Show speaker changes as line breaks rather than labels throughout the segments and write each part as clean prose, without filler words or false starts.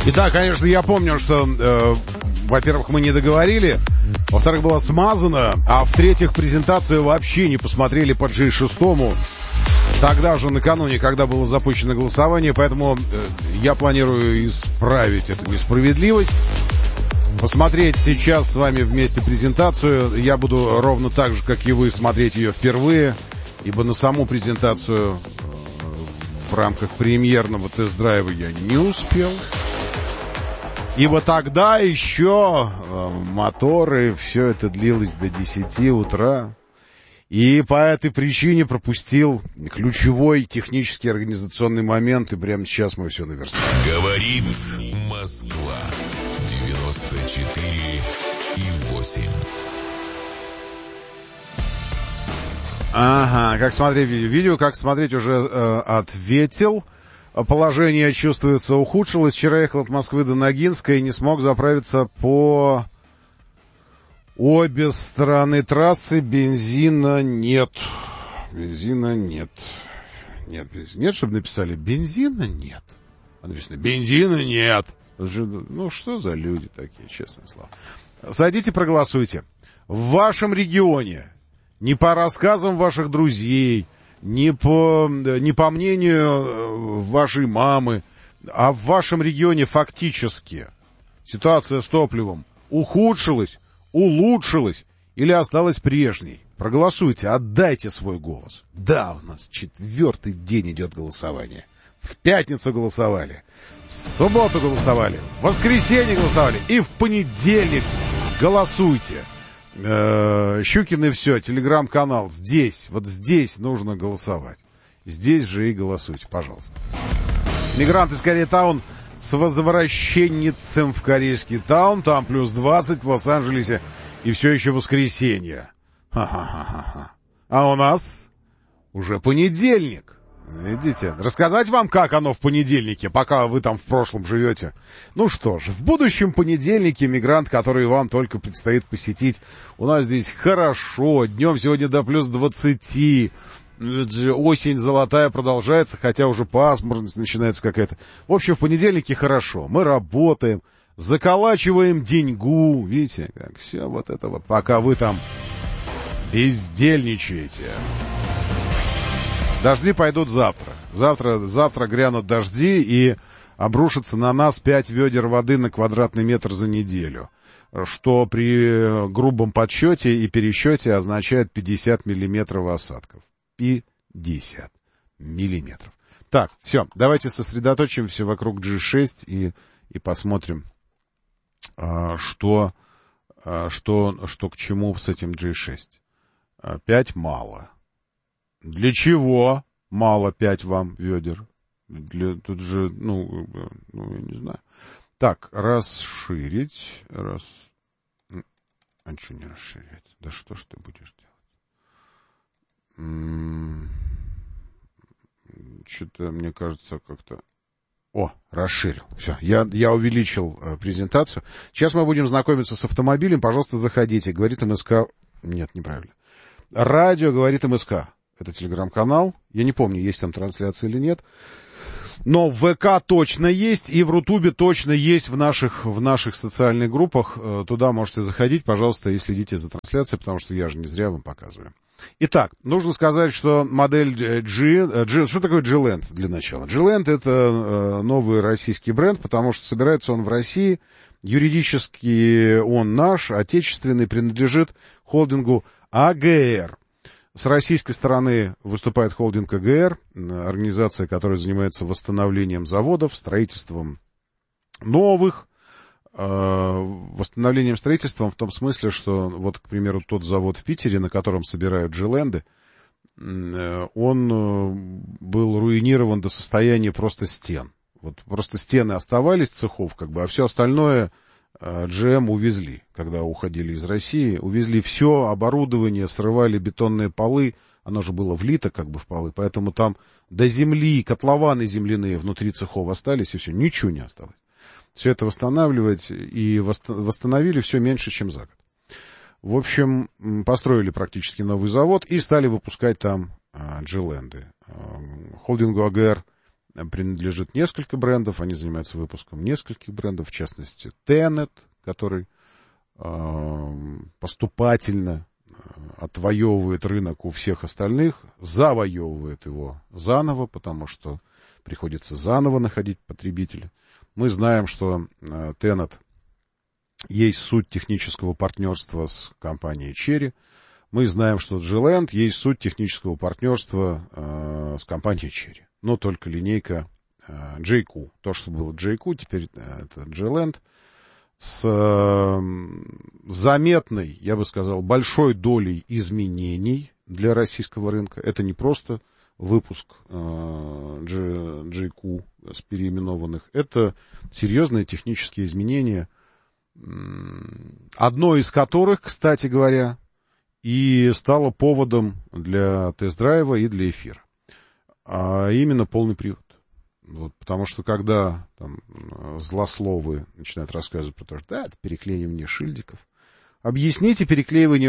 Итак, конечно, я помню, что, во-первых, мы не договорили, во-вторых, была смазана, а в-третьих, презентацию вообще не посмотрели по G6. Тогда же, накануне, когда было запущено голосование, поэтому я планирую исправить эту несправедливость. Посмотреть сейчас с вами вместе презентацию. Я буду ровно так же, как и вы, смотреть ее впервые, ибо на саму презентацию в рамках премьерного тест-драйва я не успел. Ибо тогда еще моторы, все это длилось до 10 утра. И по этой причине пропустил ключевой технический организационный момент, и прямо сейчас мы все наверстаем.
Говорит Москва. 94,8.
Ага, как смотреть видео? Видео, как смотреть, уже ответил. Положение чувствуется, ухудшилось. Вчера ехал от Москвы до Ногинска и не смог заправиться по обе стороны трассы. Бензина нет. Бензина нет. Нет, нет, чтобы написали бензина нет. А написано бензина нет. Ну, что за люди такие, честное слово. Садите, проголосуйте. В вашем регионе, не по рассказам ваших друзей, не по мнению вашей мамы, а в вашем регионе фактически ситуация с топливом ухудшилась, улучшилась или осталась прежней. Проголосуйте, отдайте свой голос. Да, у нас 4-й день идет голосование. В пятницу голосовали, в субботу голосовали, в воскресенье голосовали и в понедельник голосуйте. Щукин и все, телеграм-канал. Здесь, вот здесь нужно голосовать. Здесь же и голосуйте, пожалуйста. Мигрант из Корейтаун с возвращенницем в корейский таун. Там плюс 20 в Лос-Анджелесе. И все еще воскресенье. Ха-ха-ха-ха. А у нас уже понедельник. Видите? Рассказать вам, как оно в понедельнике, пока вы там в прошлом живете. Ну что ж, в будущем понедельнике, мигрант, который вам только предстоит посетить, у нас здесь хорошо. Днем сегодня до плюс 20. Осень золотая продолжается, хотя уже пасмурность начинается какая-то. В общем, в понедельнике хорошо. Мы работаем, заколачиваем деньгу. Видите, как все вот это вот, пока вы там бездельничаете. Дожди пойдут завтра. Завтра грянут дожди и обрушатся на нас 5 ведер воды на квадратный метр за неделю. Что при грубом подсчете и пересчете означает 50 миллиметров осадков. 50 миллиметров. Так, все, давайте сосредоточимся вокруг G6 и посмотрим, что к чему с этим G6. 5 мало. Для чего мало 5 вам ведер? Тут же, я не знаю. Так, расширить. А что не расширять? Да что ж ты будешь делать? Что-то, мне кажется, как-то... расширил. Все, я увеличил презентацию. Сейчас мы будем знакомиться с автомобилем. Пожалуйста, заходите. Говорит МСК... Нет, неправильно. Радио говорит МСК. Это телеграм-канал. Я не помню, есть там трансляция или нет. Но в ВК точно есть, и в Рутубе точно есть в наших социальных группах. Туда можете заходить, пожалуйста, и следите за трансляцией, потому что я же не зря вам показываю. Итак, нужно сказать, что модель G... Что такое G-Land для начала? G-Land — это новый российский бренд, потому что собирается он в России. Юридически он наш, отечественный, принадлежит холдингу АГР. С российской стороны выступает холдинг АГР, организация, которая занимается восстановлением заводов, строительством новых, восстановлением строительством в том смысле, что вот, к примеру, тот завод в Питере, на котором собирают G-Land, он был руинирован до состояния просто стен. Вот просто стены оставались цехов, а все остальное GM увезли, когда уходили из России. Увезли все оборудование, срывали бетонные полы. Оно же было влито в полы, поэтому там до земли, котлованы земляные внутри цехов остались, и все, ничего не осталось. Все это восстанавливать, и восстановили все меньше, чем за год. В общем, построили практически новый завод и стали выпускать там G-Land. Холдингу АГР принадлежит несколько брендов, они занимаются выпуском нескольких брендов, в частности, Tenet, который поступательно отвоевывает рынок у всех остальных, завоевывает его заново, потому что приходится заново находить потребителя. Мы знаем, что Tenet есть суть технического партнерства с компанией Cherry. Мы знаем, что G-Land есть суть технического партнерства с компанией Cherry. Но только линейка JQ. То, что было JQ, теперь это G-Land. С заметной, я бы сказал, большой долей изменений для российского рынка. Это не просто выпуск JQ с переименованных. Это серьезные технические изменения, одно из которых, кстати говоря, и стало поводом для тест-драйва и для эфира. А именно полный привод. Вот, потому что когда там злословы начинают рассказывать про то, что да, это переклеивание шильдиков, объясните переклеиванием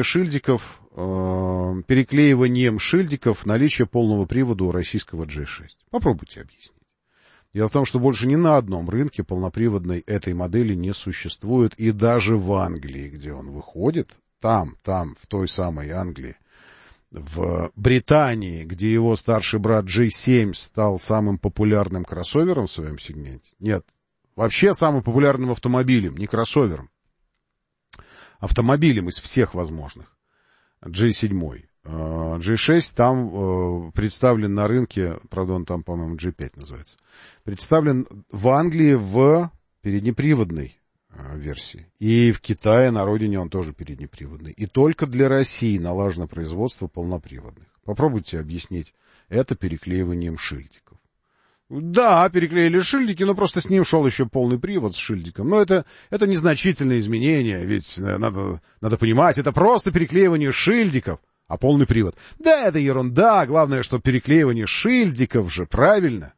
шильдиков наличие полного привода у российского G6. Попробуйте объяснить. Дело в том, что больше ни на одном рынке полноприводной этой модели не существует, и даже в Англии, где он выходит, там, в той самой Англии, в Британии, где его старший брат G7 стал самым популярным кроссовером в своем сегменте. Нет, вообще самым популярным автомобилем, не кроссовером. Автомобилем из всех возможных. G7. G6 там представлен на рынке, правда он там, по-моему, G5 называется. Представлен в Англии в переднеприводной версии. И в Китае, на родине, он тоже переднеприводный. И только для России налажено производство полноприводных. Попробуйте объяснить это переклеиванием шильдиков. Да, переклеили шильдики, но просто с ним шел еще полный привод с шильдиком. Но это незначительное изменение, ведь надо понимать, это просто переклеивание шильдиков, а полный привод. Да, это ерунда, главное, что переклеивание шильдиков же, правильно?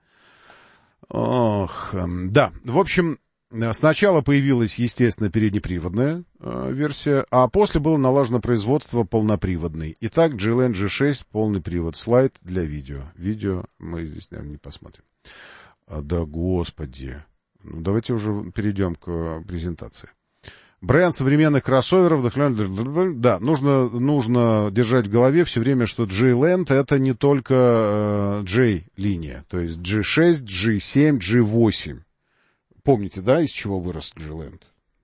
Ох, да, в общем... Сначала появилась, естественно, переднеприводная версия, а после было налажено производство полноприводной. Итак, G-Land G6 полный привод. Слайд для видео. Видео мы здесь, наверное, не посмотрим. Да, господи. Ну, давайте уже перейдем к презентации. Бренд современных кроссоверов. Да, нужно держать в голове все время, что G-Land это не только J-линия. То есть G6, G7, G8. Помните, да, из чего вырос G-Land?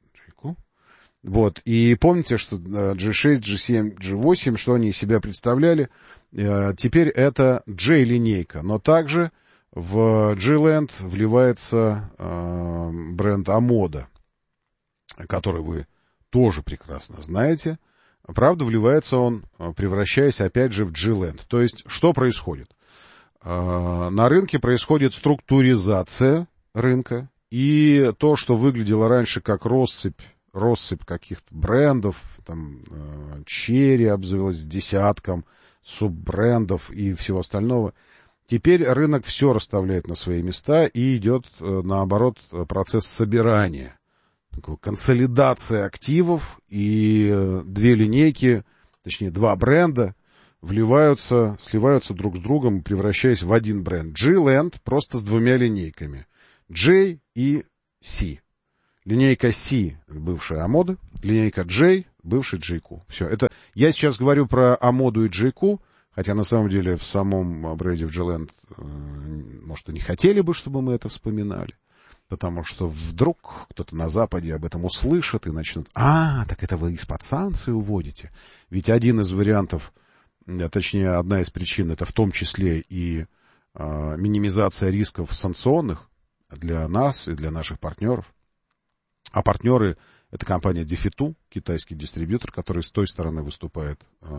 Вот, и помните, что G6, G7, G8, что они из себя представляли? Теперь это J-линейка, но также в G-Land вливается бренд Amoda, который вы тоже прекрасно знаете. Правда, вливается он, превращаясь опять же в G-Land. То есть, что происходит? На рынке происходит структуризация рынка. И то, что выглядело раньше как россыпь каких-то брендов, там, Cherry обзавелась десятком суббрендов и всего остального, теперь рынок все расставляет на свои места и идет, наоборот, процесс собирания, консолидация активов, и две линейки, точнее, два бренда сливаются друг с другом, превращаясь в один бренд. G-Land просто с двумя линейками. J и C. Линейка C, бывшая Amoda, линейка J, бывший JQ. Все, это я сейчас говорю про Amoda и JQ, хотя на самом деле в самом бренде в G-Land, может, и не хотели бы, чтобы мы это вспоминали, потому что вдруг кто-то на Западе об этом услышит и начнут: так это вы из-под санкций уводите. Ведь один из вариантов, точнее, одна из причин, это в том числе и минимизация рисков санкционных для нас и для наших партнеров. А партнеры — это компания Defeatu, китайский дистрибьютор, который с той стороны выступает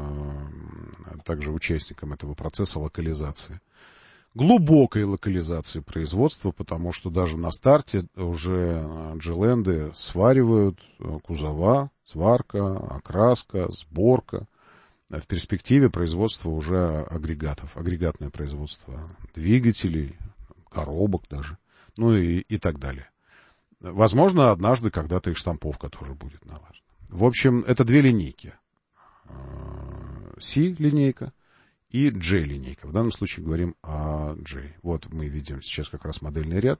также участником этого процесса локализации. Глубокой локализации производства, потому что даже на старте уже G-Land сваривают кузова, сварка, окраска, сборка. В перспективе производство уже агрегатов, агрегатное производство двигателей, коробок даже. Ну и так далее. Возможно, однажды когда-то и штамповка тоже будет налажена. В общем, это две линейки. C-линейка и J-линейка. В данном случае говорим о J. Вот мы видим сейчас как раз модельный ряд.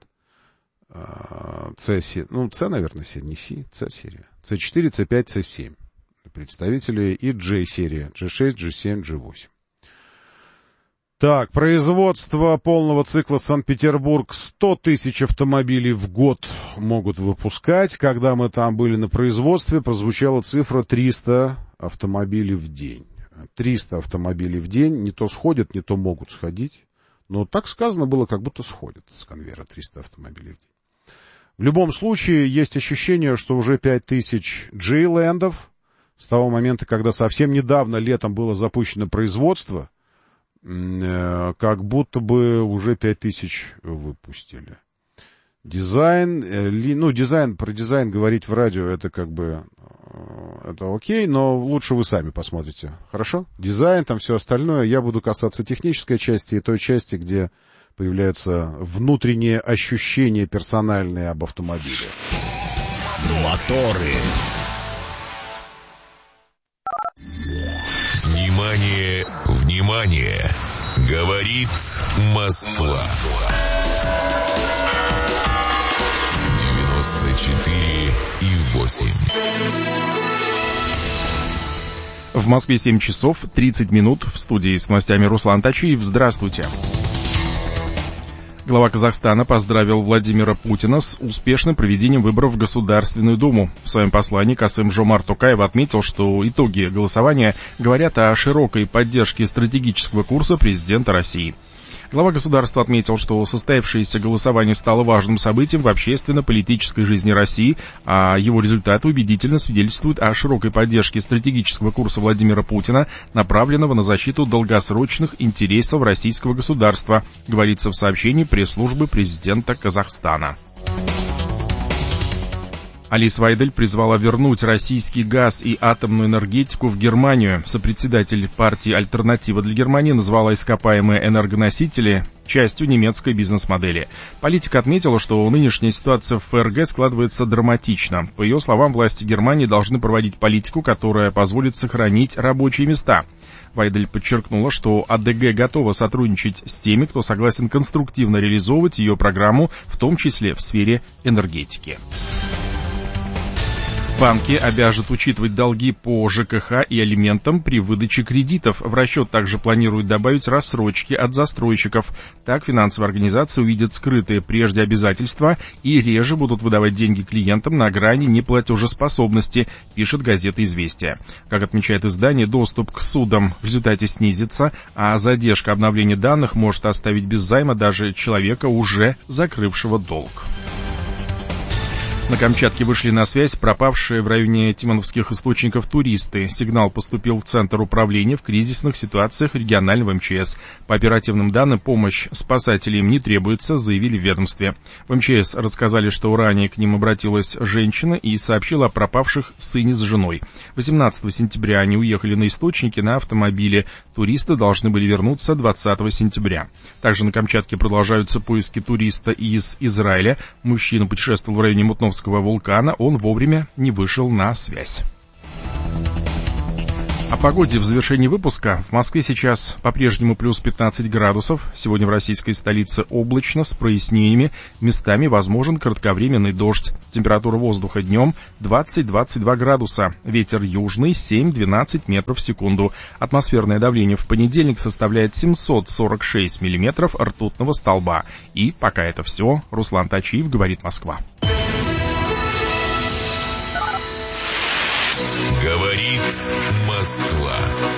C, наверное, не C, C-серия. C4, C5, C7. Представители и J-серия. G6, G7, G8. Так, производство полного цикла Санкт-Петербург 100 тысяч автомобилей в год могут выпускать. Когда мы там были на производстве, прозвучала цифра 300 автомобилей в день. 300 автомобилей в день не то сходят, не то могут сходить. Но так сказано было, как будто сходят с конвейера 300 автомобилей в день. В любом случае, есть ощущение, что уже 5000 J-лендов с того момента, когда совсем недавно летом было запущено производство, как будто бы уже 5000 выпустили. Дизайн, про дизайн говорить в радио, это как бы, это окей, но лучше вы сами посмотрите. Хорошо? Дизайн, там все остальное. Я буду касаться технической части и той части, где появляется внутреннее ощущение персональное об автомобиле.
Моторы.
Внимание, внимание! Говорит Москва. 94,8.
В Москве 7 часов 30 минут. В студии с новостями Руслан Тачиев. Здравствуйте. Глава Казахстана поздравил Владимира Путина с успешным проведением выборов в Государственную Думу. В своем послании Касым-Жомарт Токаев отметил, что итоги голосования говорят о широкой поддержке стратегического курса президента России. Глава государства отметил, что состоявшееся голосование стало важным событием в общественно-политической жизни России, а его результаты убедительно свидетельствуют о широкой поддержке стратегического курса Владимира Путина, направленного на защиту долгосрочных интересов российского государства, говорится в сообщении пресс-службы президента Казахстана. Алис Вайдель призвала вернуть российский газ и атомную энергетику в Германию. Сопредседатель партии «Альтернатива для Германии» назвала ископаемые энергоносители частью немецкой бизнес-модели. Политика отметила, что нынешняя ситуация в ФРГ складывается драматично. По ее словам, власти Германии должны проводить политику, которая позволит сохранить рабочие места. Вайдель подчеркнула, что АДГ готова сотрудничать с теми, кто согласен конструктивно реализовывать ее программу, в том числе в сфере энергетики. Банки обяжут учитывать долги по ЖКХ и алиментам при выдаче кредитов. В расчет также планируют добавить рассрочки от застройщиков. Так финансовые организации увидят скрытые прежде обязательства и реже будут выдавать деньги клиентам на грани неплатежеспособности, пишет газета «Известия». Как отмечает издание, доступ к судам в результате снизится, а задержка обновления данных может оставить без займа даже человека, уже закрывшего долг. На Камчатке вышли на связь пропавшие в районе Тимоновских источников туристы. Сигнал поступил в Центр управления в кризисных ситуациях регионального МЧС. По оперативным данным, помощь спасателям не требуется, заявили в ведомстве. В МЧС рассказали, что ранее к ним обратилась женщина и сообщила о пропавших сыне с женой. 18 сентября они уехали на источники на автомобиле. Туристы должны были вернуться 20 сентября. Также на Камчатке продолжаются поиски туриста из Израиля. Мужчина путешествовал в районе Мутновского вулкана, он вовремя не вышел на связь. О погоде в завершении выпуска. В Москве сейчас по-прежнему плюс 15 градусов. Сегодня в российской столице облачно, с прояснениями. Местами возможен кратковременный дождь. Температура воздуха днем 20-22 градуса. Ветер южный 7-12 метров в секунду. Атмосферное давление в понедельник составляет 746 миллиметров ртутного столба. И пока это все. Руслан Тачиев, говорит Москва.
Говорит Москва.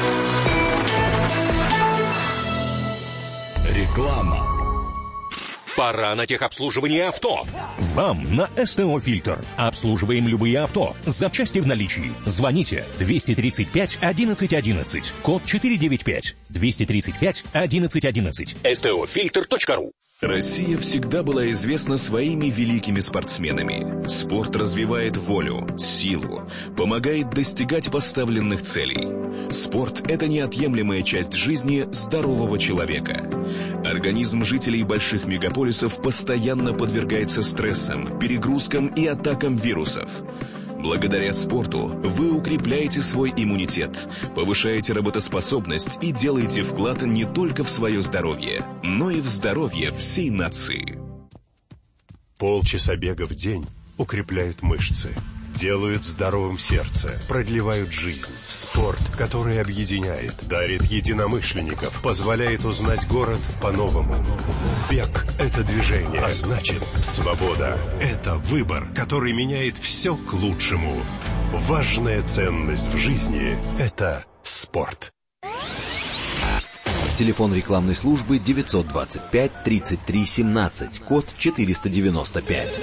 Реклама.
Пора на техобслуживание авто.
Вам на СТО «Фильтр». Обслуживаем любые авто. Запчасти в наличии. Звоните 235 11 11. Код 495. 235 11 11.
STOFilter.ru.
Россия всегда была известна своими великими спортсменами. Спорт развивает волю, силу, помогает достигать поставленных целей. Спорт – это неотъемлемая часть жизни здорового человека. Организм жителей больших мегаполисов постоянно подвергается стрессам, перегрузкам и атакам вирусов. Благодаря спорту вы укрепляете свой иммунитет, повышаете работоспособность и делаете вклад не только в свое здоровье, но и в здоровье всей нации.
Полчаса бега в день укрепляют мышцы, делают здоровым сердце, продлевают жизнь. Спорт, который объединяет, дарит единомышленников, позволяет узнать город по-новому. Бег – это движение, а значит, свобода – это выбор, который меняет все к лучшему. Важная ценность в жизни – это спорт.
Телефон рекламной службы 925 33 17, код 495.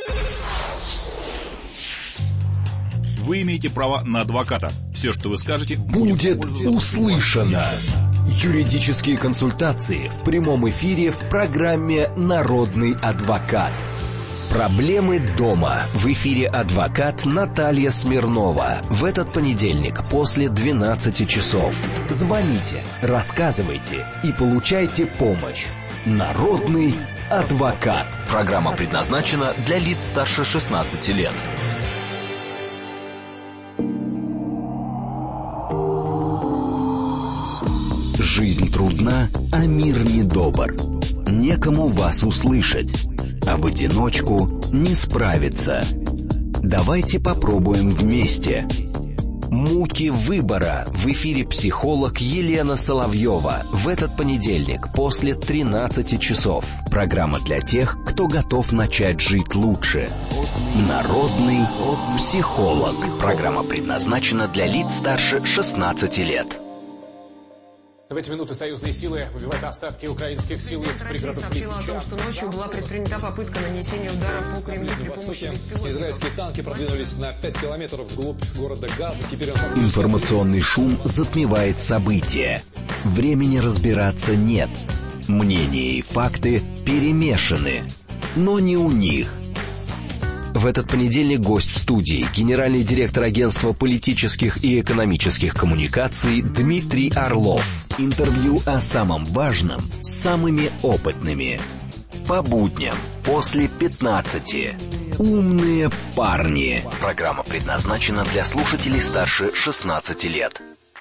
Вы имеете право на адвоката. Все, что вы скажете,
будет услышано. Юридические консультации в прямом эфире в программе «Народный адвокат». Проблемы дома. В эфире адвокат Наталья Смирнова. В этот понедельник после 12 часов. Звоните, рассказывайте и получайте помощь. Народный адвокат. Программа предназначена для лиц старше 16 лет. Жизнь трудна, а мир недобр. Некому вас услышать, а в одиночку не справиться. Давайте попробуем вместе. Муки выбора. В эфире психолог Елена Соловьева. В этот понедельник после 13 часов. Программа для тех, кто готов начать жить лучше. Народный психолог. Программа предназначена для лиц старше 16 лет.
В эти минуты союзные силы выбивают остатки украинских сил из пригородов Лисичанска.
Что ночью была предпринята попытка нанесения удара по Кремлю при помощи беспилотников.
Израильские танки продвинулись на 5 километров вглубь города Газа. Теперь
Информационный шум затмевает события. Времени разбираться нет. Мнения и факты перемешаны. Но не у них. В этот понедельник гость в студии — генеральный директор агентства политических и экономических коммуникаций Дмитрий Орлов. Интервью о самом важном с самыми опытными. По будням после 15. Умные парни. Программа предназначена для слушателей старше 16 лет.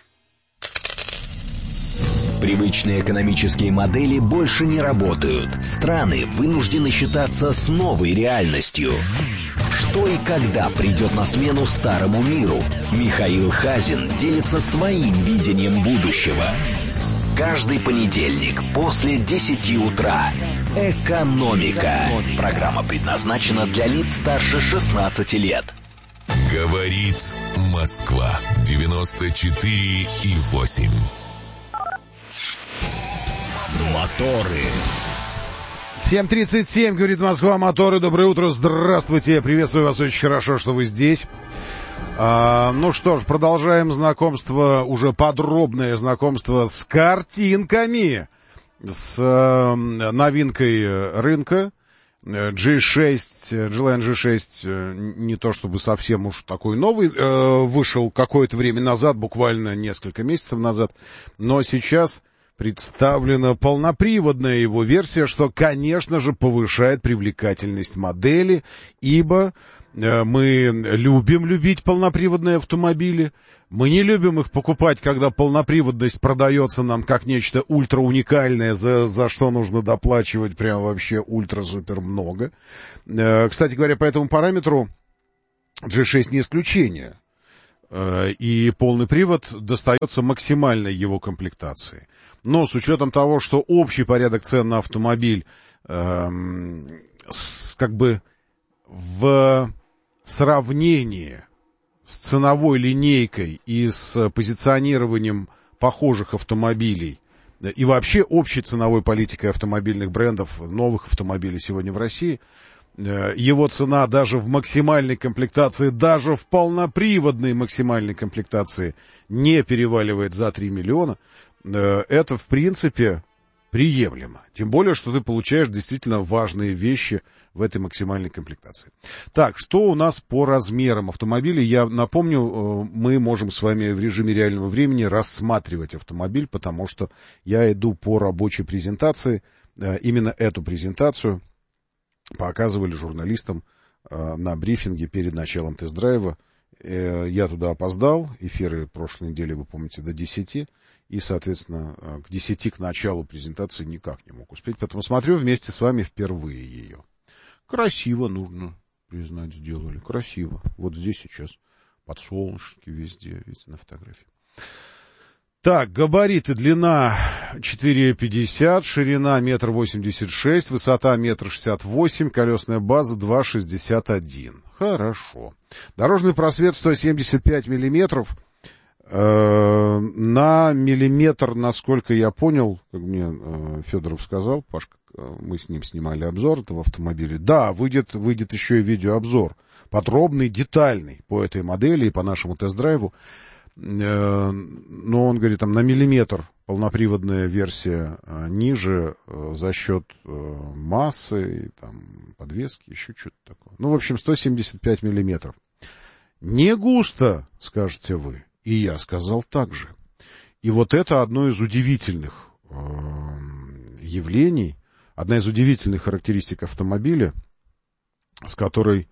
Привычные экономические модели больше не работают. Страны вынуждены считаться с новой реальностью. Что и когда придет на смену старому миру? Михаил Хазин делится своим видением будущего. Каждый понедельник после 10 утра. Экономика. Программа предназначена для лиц старше 16 лет.
Говорит Москва. 94,8.
Моторы.
7:37, говорит Москва, моторы. Доброе утро, здравствуйте. Приветствую вас, очень хорошо, что вы здесь. Ну что ж, продолжаем знакомство, уже подробное знакомство с картинками, с новинкой рынка. G6, G-Line G6, не то чтобы совсем уж такой новый, вышел какое-то время назад, буквально несколько месяцев назад, но сейчас представлена полноприводная его версия, что, конечно же, повышает привлекательность модели, ибо мы любим любить полноприводные автомобили, мы не любим их покупать, когда полноприводность продается нам как нечто ультра-уникальное, за что нужно доплачивать прям вообще ультра-супер много. Кстати говоря, по этому параметру G6 не исключение. И полный привод достается максимальной его комплектации. Но с учетом того, что общий порядок цен на автомобиль как бы в сравнении с ценовой линейкой и с позиционированием похожих автомобилей и вообще общей ценовой политикой автомобильных брендов, новых автомобилей сегодня в России, его цена даже в максимальной комплектации, даже в полноприводной максимальной комплектации не переваливает за 3 миллиона. Это, в принципе, приемлемо. Тем более, что ты получаешь действительно важные вещи в этой максимальной комплектации. Так, что у нас по размерам автомобилей? Я напомню, мы можем с вами в режиме реального времени рассматривать автомобиль, потому что я иду по рабочей презентации. Именно эту презентацию показывали журналистам на брифинге перед началом тест-драйва Я туда опоздал. Эфиры прошлой недели, вы помните, до 10. И, соответственно, к 10 к началу презентации никак не мог успеть. Поэтому смотрю вместе с вами впервые ее. Красиво, нужно признать, сделали. Красиво. Вот здесь сейчас подсолнышки везде, видите, на фотографии. Так, габариты: длина 4,50, ширина 1,86 м, высота 1,68 м, колесная база 2,61. Хорошо. Дорожный просвет 175 миллиметров. На миллиметр, насколько я понял, как мне Федоров сказал, Пашка, мы с ним снимали обзор этого автомобиля. Да, выйдет еще и видеообзор, подробный, детальный по этой модели и по нашему тест-драйву. Но он говорит, там на миллиметр полноприводная версия ниже за счет массы, там, подвески, еще что-то такое. Ну, в общем, 175 миллиметров. Не густо, скажете вы. И я сказал так же. И вот это одно из удивительных явлений, одна из удивительных характеристик автомобиля, с которой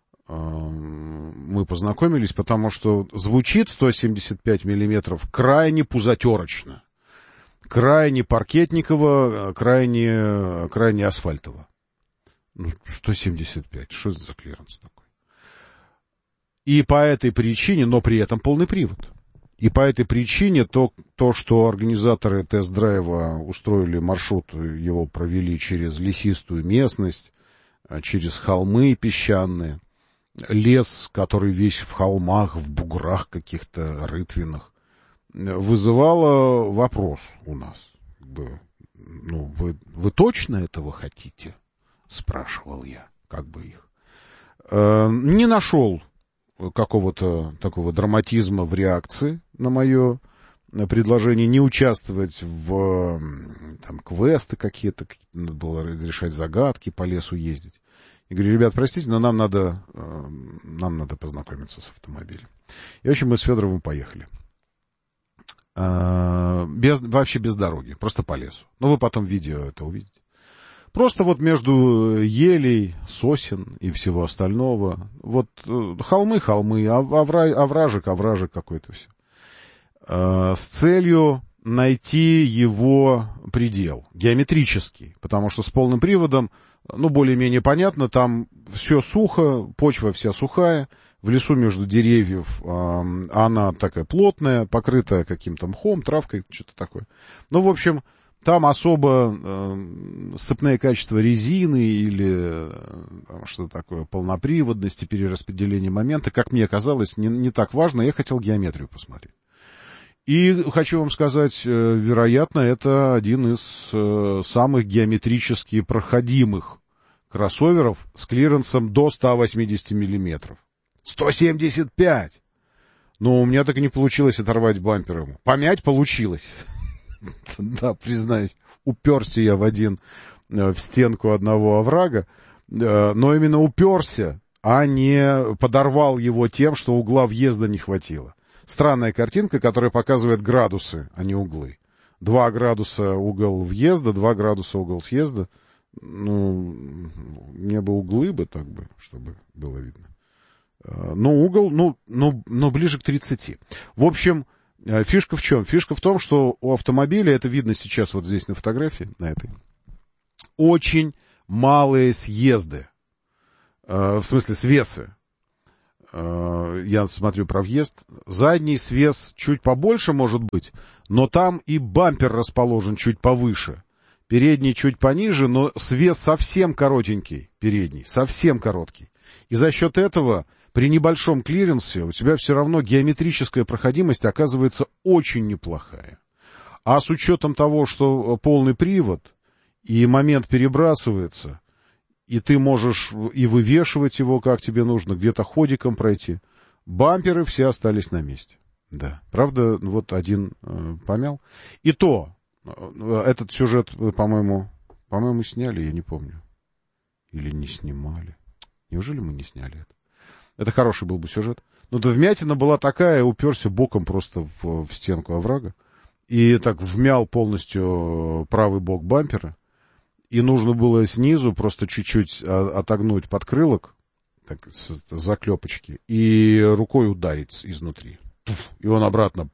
мы познакомились, потому что звучит 175 миллиметров крайне пузатерочно, крайне паркетниково, крайне асфальтово. Ну, 175, что это за клиренс такой? И по этой причине, но при этом полный привод. И по этой причине то, что организаторы тест-драйва устроили маршрут, его провели через лесистую местность, через холмы песчаные, лес, который весь в холмах, в буграх каких-то рытвинах, вызывало вопрос у нас. Ну, вы точно этого хотите? Спрашивал я, как бы их. Не нашел какого-то такого драматизма в реакции на мое предложение не участвовать в там, квесты какие-то, надо было решать загадки, по лесу ездить. И говорю, ребят, простите, но нам надо познакомиться с автомобилем. И, в общем, мы с Федоровым поехали. Вообще без дороги, просто по лесу. Но вы потом видео это увидите. Просто вот между елей, сосен и всего остального. Вот холмы, овражек какой-то все. С целью найти его предел, геометрический. Потому что с полным приводом, ну, более-менее понятно, там все сухо, почва вся сухая. В лесу между деревьев она такая плотная, покрытая каким-то мхом, травкой, что-то такое. Ну, в общем, там особо сцепные качества резины или что-то такое, полноприводности, перераспределение момента, как мне казалось, не так важно. Я хотел геометрию посмотреть. И хочу вам сказать, вероятно, это один из самых геометрически проходимых кроссоверов с клиренсом до 180 миллиметров. 175! Но у меня так и не получилось оторвать бампер ему. Помять получилось. Да, признаюсь, уперся я в стенку одного оврага, но именно уперся, а не подорвал его тем, что угла въезда не хватило. Странная картинка, которая показывает градусы, а не углы. 2 градуса угол въезда, 2 градуса угол съезда. Ну, мне бы углы бы так бы, чтобы было видно. Но угол, но ближе к 30. В общем, фишка в чем? Фишка в том, что у автомобиля, это видно сейчас вот здесь на фотографии, на этой, очень малые съезды. В смысле, свесы. Я смотрю про въезд. Задний свес чуть побольше может быть, но там и бампер расположен чуть повыше. Передний чуть пониже, но свес совсем коротенький, передний, совсем короткий. И за счет этого при небольшом клиренсе у тебя все равно геометрическая проходимость оказывается очень неплохая. А с учетом того, что полный привод и момент перебрасывается, и ты можешь и вывешивать его, как тебе нужно, где-то ходиком пройти, бамперы все остались на месте. Да, правда, вот один помял. И то, этот сюжет, по-моему, сняли, я не помню. Или не снимали. Неужели мы не сняли это? Это хороший был бы сюжет. Но да, вмятина была такая, уперся боком просто в стенку оврага. И так вмял полностью правый бок бампера. И нужно было снизу просто чуть-чуть отогнуть подкрылок, так, с заклепочки, и рукой ударить изнутри. И он обратно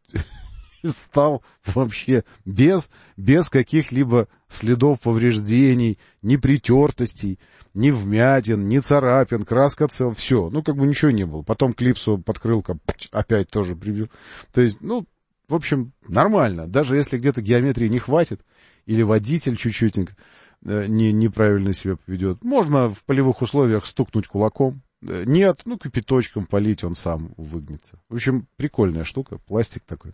стал вообще без каких-либо следов повреждений, ни притертостей, ни вмятин, ни царапин, краска цел, все. Ну, как бы ничего не было. Потом клипсу подкрылка опять тоже прибил. То есть, ну, в общем, нормально. Даже если где-то геометрии не хватит, или водитель чуть-чуть неправильно себя поведет, можно в полевых условиях стукнуть кулаком. Нет, ну, кипяточком полить, он сам выгнется. В общем, прикольная штука, пластик такой.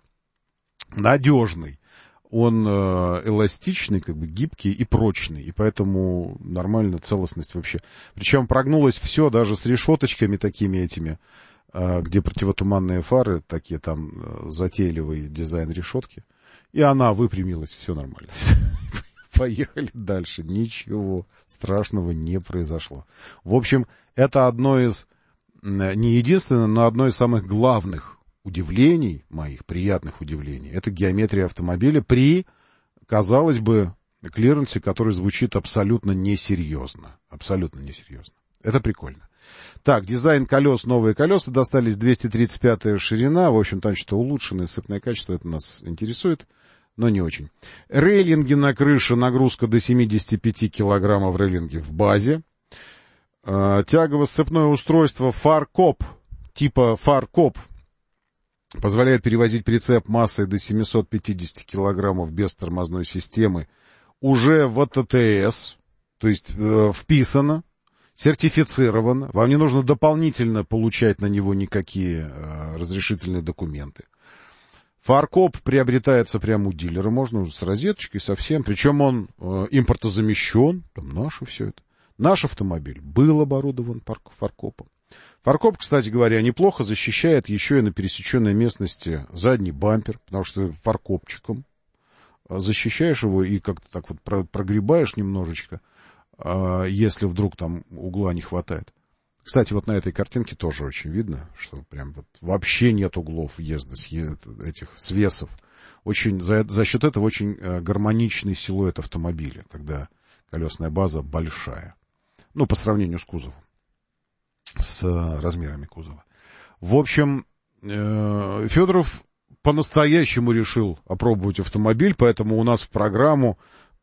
Надежный. Он эластичный, как бы гибкий и прочный. И поэтому нормально, целостность вообще. Причем прогнулось все, даже с решеточками такими этими, где противотуманные фары, такие там затейливый дизайн решетки. И она выпрямилась, все нормально. Поехали дальше. Ничего страшного не произошло. В общем, это одно из, не единственное, но одно из самых главных удивлений моих, приятных удивлений. Это геометрия автомобиля при, казалось бы, клиренсе, который звучит абсолютно несерьезно. Абсолютно несерьезно. Это прикольно. Так, дизайн колес, новые колеса достались, 235-я ширина. В общем, там что-то улучшенное, сцепное качество, это нас интересует, но не очень. Рейлинги на крыше, нагрузка до 75 килограммов рейлинги в базе. Тягово-сцепное устройство фаркоп, типа фаркоп, позволяет перевозить прицеп массой до 750 килограммов без тормозной системы. Уже в АТТС, то есть вписано, сертифицировано. Вам не нужно дополнительно получать на него никакие разрешительные документы. Фаркоп приобретается прямо у дилера, можно уже с розеточкой совсем. Причем он импортозамещен, там наше все это. Наш автомобиль был оборудован фаркопом. Фаркоп, кстати говоря, неплохо защищает еще и на пересеченной местности задний бампер, потому что фаркопчиком защищаешь его и как-то так вот прогребаешь немножечко, если вдруг там угла не хватает. Кстати, вот на этой картинке тоже очень видно, что прям вот вообще нет углов въезда этих свесов. Очень, за счет этого очень гармоничный силуэт автомобиля, когда колесная база большая. Ну, по сравнению с кузовом, с размерами кузова. В общем, Федоров по-настоящему решил опробовать автомобиль, поэтому у нас в программу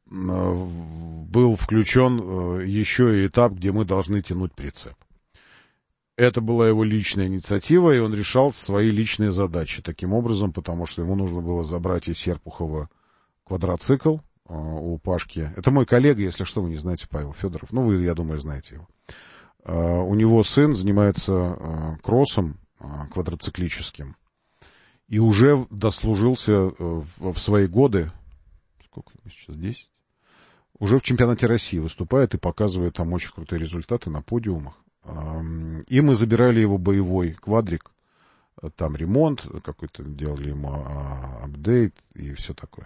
был включен еще и этап, где мы должны тянуть прицеп. Это была его личная инициатива, и он решал свои личные задачи таким образом, потому что ему нужно было забрать из Серпухова квадроцикл у Пашки. Это мой коллега, если что, вы не знаете, Павел Федоров. Ну, вы, я думаю, знаете его. У него сын занимается кроссом квадроциклическим и уже дослужился в свои годы, сколько ему сейчас, 10? Уже в чемпионате России выступает и показывает там очень крутые результаты на подиумах. И мы забирали его боевой квадрик, там ремонт какой-то, делали ему апдейт и все такое.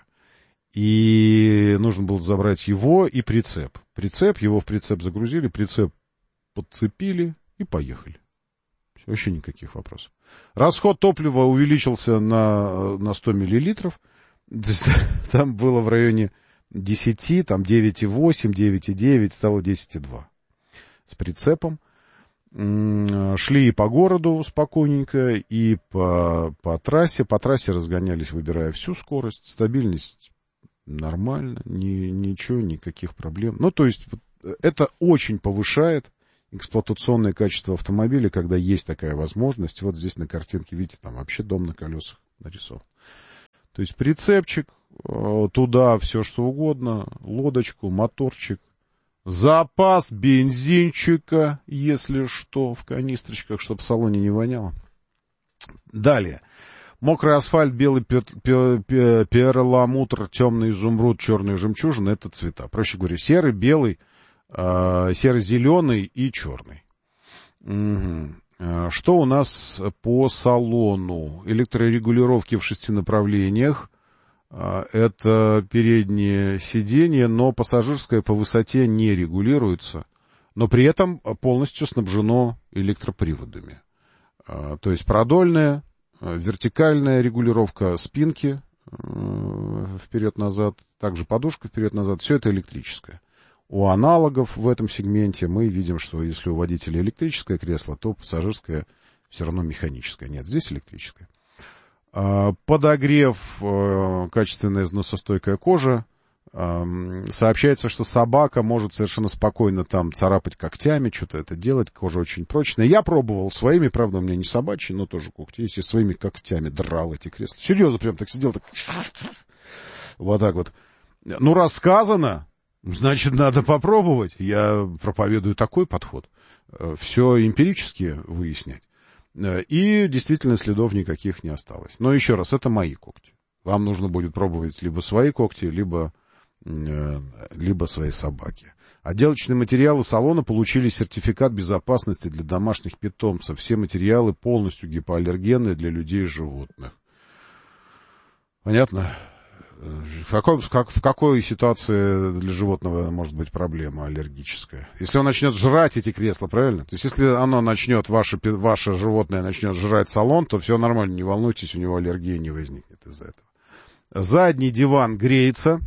И нужно было забрать его и прицеп. Его в прицеп загрузили, прицеп подцепили и поехали. Все, вообще никаких вопросов. Расход топлива увеличился на 100 миллилитров. То есть, там было в районе 10, там 9,8, 9,9, стало 10,2 с прицепом. Шли и по городу спокойненько, и по трассе. По трассе разгонялись, выбирая всю скорость. Стабильность нормально, ничего, никаких проблем. Ну, то есть, это очень повышает эксплуатационное качество автомобиля, когда есть такая возможность. Вот здесь на картинке, видите, там вообще дом на колесах нарисован. То есть, прицепчик, туда все что угодно, лодочку, моторчик. Запас бензинчика, если что, в канистрочках, чтобы в салоне не воняло. Далее. Мокрый асфальт, белый перламутр, темный изумруд, черный жемчужина — это цвета. Проще говоря, серый, белый, серо-зеленый и черный. Угу. Что у нас по салону? Электрорегулировки в 6 направлениях. Это переднее сиденье, но пассажирское по высоте не регулируется, но при этом полностью снабжено электроприводами. То есть продольная, вертикальная регулировка спинки вперед-назад, также подушка вперед-назад, все это электрическое. у аналогов в этом сегменте мы видим, что если у водителя электрическое кресло, то пассажирское все равно механическое. Нет, здесь электрическое. Подогрев, качественная износостойкая кожа. Сообщается, что собака может совершенно спокойно там царапать когтями, что-то это делать, кожа очень прочная. Я пробовал своими, правда, у меня не собачьи, но тоже когти есть, и своими когтями драл эти кресла. Серьезно, прям так сидел, так... Вот так вот. Ну, рассказано, значит, надо попробовать. Я проповедую такой подход. Все эмпирически выяснять. И действительно следов никаких не осталось. Но еще раз, это мои когти. Вам нужно будет пробовать либо свои когти, либо своей собаки. Отделочные материалы салона получили сертификат безопасности для домашних питомцев. Все материалы полностью гипоаллергенные для людей и животных. Понятно? В какой ситуации для животного может быть проблема аллергическая? Если он начнет жрать эти кресла, правильно? То есть, если оно начнет, ваше животное начнет жрать салон, то все нормально, не волнуйтесь, у него аллергия не возникнет из-за этого. Задний диван греется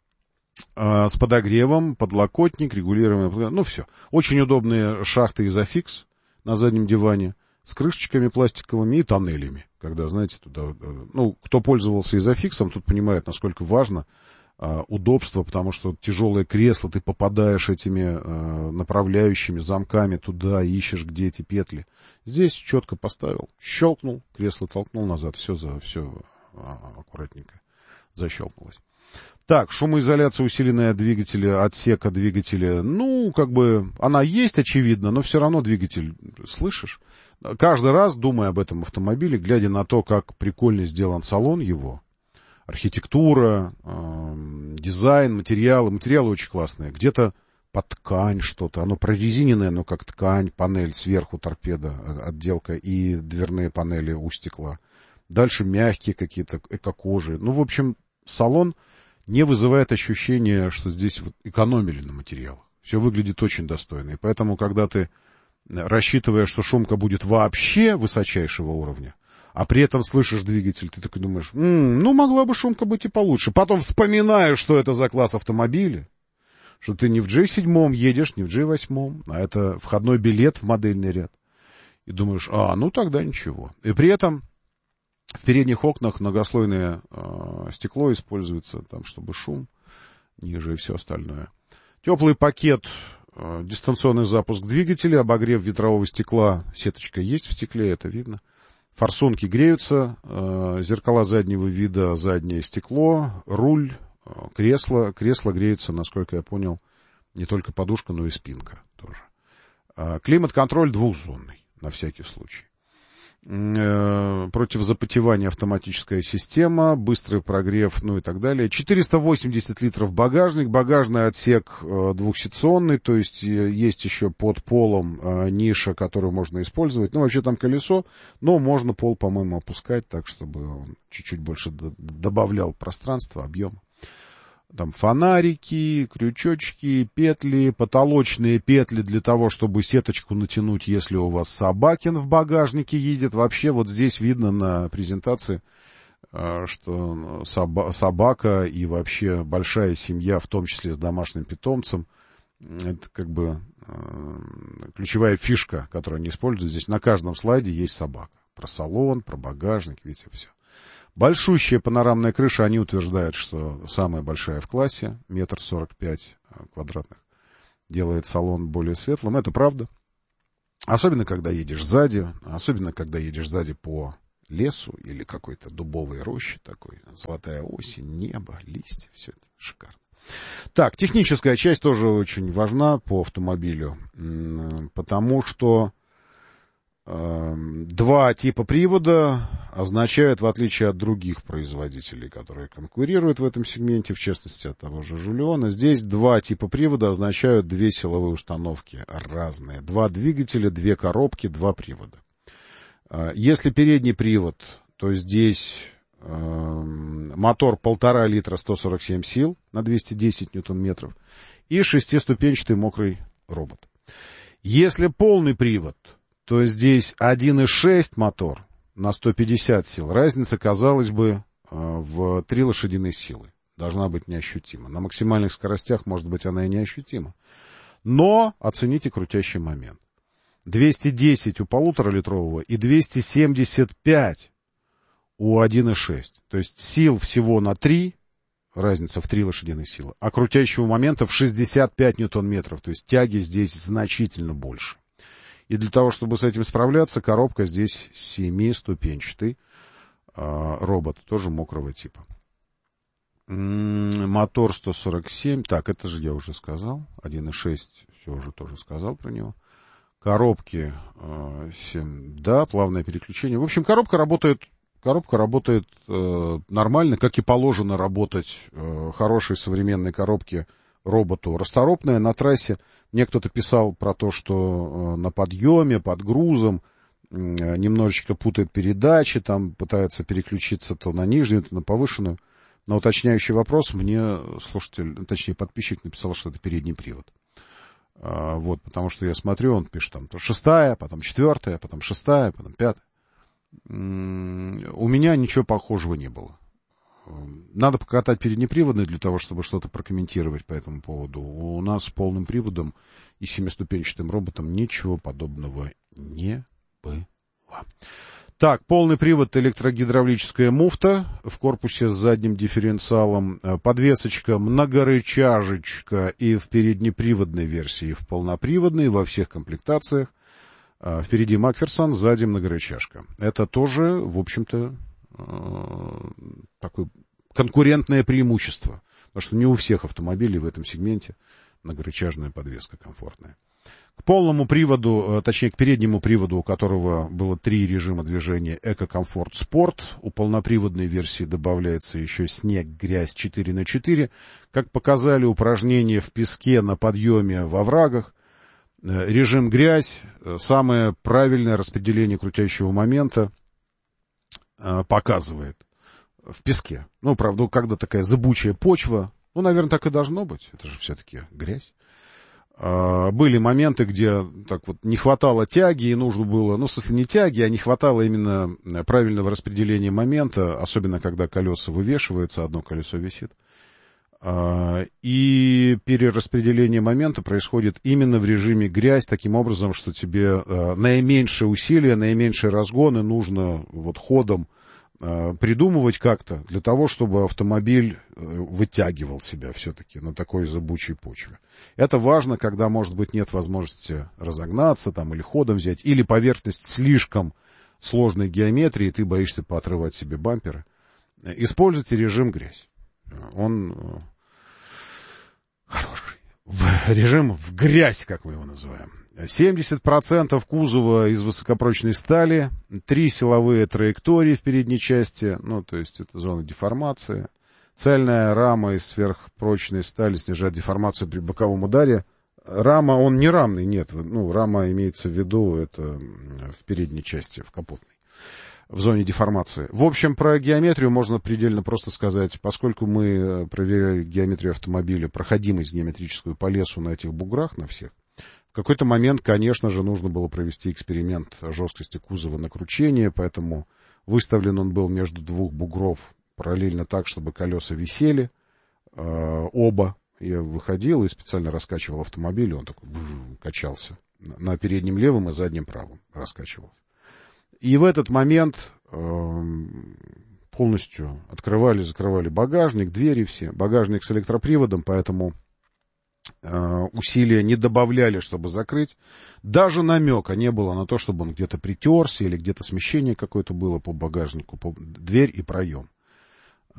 с подогревом, подлокотник, регулируемый, ну все. Очень удобные шахты изофикс на заднем диване с крышечками пластиковыми и тоннелями. Когда, знаете, туда, ну, кто пользовался изофиксом, тут понимает, насколько важно удобство, потому что тяжелое кресло, ты попадаешь этими направляющими замками туда, ищешь, где эти петли. Здесь четко поставил, щелкнул, кресло толкнул назад, все аккуратненько защелкнулось. Так, шумоизоляция, усиленная двигателя, отсека двигателя, ну, как бы, она есть, очевидно, но все равно двигатель, слышишь? Каждый раз, думая об этом автомобиле, глядя на то, как прикольно сделан салон его, архитектура, дизайн, материалы очень классные, где-то под ткань что-то, оно прорезиненное, но как ткань, панель сверху торпеда, отделка и дверные панели у стекла. Дальше мягкие какие-то, эко-кожи. Ну, в общем, салон не вызывает ощущения, что здесь вот экономили на материалах. Все выглядит очень достойно. И поэтому, когда ты, рассчитывая, что шумка будет вообще высочайшего уровня, а при этом слышишь двигатель, ты такой думаешь, ну, могла бы шумка быть и получше. Потом вспоминаешь, что это за класс автомобиля, что ты не в J7 едешь, не в J8, а это входной билет в модельный ряд. И думаешь, ну, тогда ничего. И при этом в передних окнах многослойное стекло используется, там, чтобы шум ниже и все остальное. Теплый пакет, дистанционный запуск двигателя, обогрев ветрового стекла, сеточка есть в стекле, это видно. Форсунки греются, зеркала заднего вида, заднее стекло, руль, кресло. Кресло греется, насколько я понял, не только подушка, но и спинка тоже. Климат-контроль двухзонный, на всякий случай. Против запотевания автоматическая система, быстрый прогрев, ну и так далее. 480 литров багажник, багажный отсек двухсекционный, то есть есть еще под полом ниша, которую можно использовать. Ну, вообще там колесо, но можно пол, по-моему, опускать так, чтобы он чуть-чуть больше добавлял пространства, объема. Там фонарики, крючочки, петли, потолочные петли для того, чтобы сеточку натянуть, если у вас собакин в багажнике едет. Вообще вот здесь видно на презентации, что собака и вообще большая семья, в том числе с домашним питомцем, это как бы ключевая фишка, которую они используют. Здесь на каждом слайде есть собака. Про салон, про багажник, видите, все. Большущая панорамная крыша, они утверждают, что самая большая в классе, 1,45 м квадратных, делает салон более светлым. Это правда. Особенно, когда едешь сзади, по лесу или какой-то дубовой роще такой, золотая осень, небо, листья, все это шикарно. Так, техническая часть тоже очень важна по автомобилю, потому что два типа привода означают, в отличие от других производителей, которые конкурируют в этом сегменте, в частности от того же Жулиона, здесь два типа привода означают две силовые установки разные. Два двигателя, две коробки, два привода. Если передний привод, то здесь мотор 1,5 литра 147 сил на 210 ньютон-метров и шестиступенчатый мокрый робот. Если полный привод, то здесь 1,6 мотор на 150 сил. Разница, казалось бы, в 3 лошадиные силы. должна быть неощутима. На максимальных скоростях, может быть, она и неощутима. Но оцените крутящий момент. 210 у 1,5-литрового и 275 у 1,6. То есть сил всего на 3, разница в 3 лошадиных силы, а крутящего момента в 65 ньютон-метров. То есть тяги здесь значительно больше. И для того, чтобы с этим справляться, коробка здесь 7-ступенчатый робот, тоже мокрого типа. Мотор 147, так, это же я уже сказал, 1.6, все уже тоже сказал про него. Коробки 7, да, плавное переключение. В общем, коробка работает нормально, как и положено работать хорошей современной коробке роботу. Расторопная на трассе. Мне кто-то писал про то, что на подъеме, под грузом немножечко путает передачи, там пытается переключиться то на нижнюю, то на повышенную. На уточняющий вопрос мне слушатель, точнее подписчик написал, что это передний привод. Вот, потому что я смотрю, он пишет там то 6-я, потом 4-я, потом 6-я, потом 5-я. У меня ничего похожего не было. Надо покатать переднеприводный для того, чтобы что-то прокомментировать по этому поводу. У нас с полным приводом и 7-ступенчатым роботом ничего подобного не было. Так, полный привод, электрогидравлическая муфта в корпусе с задним дифференциалом, подвесочка, многорычажечка и в переднеприводной версии, и в полноприводной, во всех комплектациях. Впереди Макферсон, сзади многорычажка. Это тоже, в общем-то, такое конкурентное преимущество, потому что не у всех автомобилей в этом сегменте многорычажная подвеска комфортная. К полному приводу, точнее к переднему приводу, у которого было 3 режима движения, эко-комфорт, спорт. У полноприводной версии добавляется еще снег, грязь 4х4. Как показали упражнения в песке на подъеме во врагах, режим грязь, самое правильное распределение крутящего момента показывает в песке. Ну, правда, когда такая зыбучая почва, ну, наверное, так и должно быть. Это же все-таки грязь. Были моменты, где так вот не хватало тяги, и нужно было, ну, в смысле, не тяги, а не хватало именно правильного распределения момента, особенно когда колеса вывешиваются, одно колесо висит. И перераспределение момента происходит именно в режиме грязь, таким образом, что тебе наименьшее усилие, наименьшие разгоны нужно вот ходом придумывать как-то для того, чтобы автомобиль вытягивал себя все-таки на такой зыбучей почве. Это важно, когда, может быть, нет возможности разогнаться там, или ходом взять, или поверхность слишком сложной геометрии, ты боишься поотрывать себе бамперы. Используйте режим грязь. Он хороший. Режим в грязь, как мы его называем. 70% кузова из высокопрочной стали, 3 силовые траектории в передней части, ну, то есть это зона деформации. Цельная рама из сверхпрочной стали снижает деформацию при боковом ударе. Рама, он не рамный, нет, ну, рама имеется в виду, это в передней части, в капотной, в зоне деформации. В общем, про геометрию можно предельно просто сказать, поскольку мы проверяли геометрию автомобиля, проходимость геометрическую по лесу на этих буграх, на всех, в какой-то момент, конечно же, нужно было провести эксперимент жесткости кузова на кручение, поэтому выставлен он был между 2 бугров параллельно так, чтобы колеса висели, оба. Я выходил и специально раскачивал автомобиль, и он такой качался. На переднем левом и заднем правом раскачивался. И в этот момент полностью открывали, закрывали багажник, двери все, багажник с электроприводом, поэтому усилия не добавляли, чтобы закрыть. Даже намека не было на то, чтобы он где-то притерся или где-то смещение какое-то было по багажнику, по дверь и проем.